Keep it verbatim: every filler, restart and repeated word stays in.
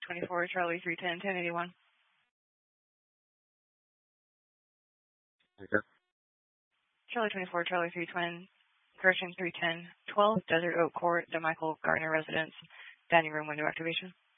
twenty-four, Charlie three ten, ten eighty-one. Okay. Charlie twenty-four, Charlie three twin, Gershon three ten, twelve, Desert Oak Court, the Michael Gardner residence, dining room window activation.